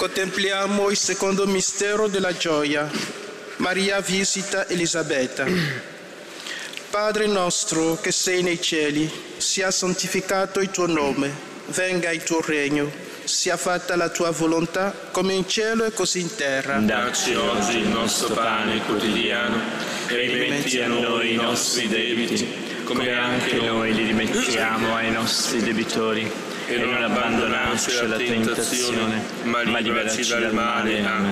Contempliamo il secondo mistero della gioia. Maria visita Elisabetta. Padre nostro che sei nei cieli, sia santificato il tuo nome, venga il tuo regno, sia fatta la tua volontà come in cielo e così in terra. Dacci oggi il nostro pane quotidiano e rimetti a noi i nostri debiti, come anche noi li rimettiamo ai nostri debitori. E non abbandonarci alla tentazione, ma liberaci dal male. Amen.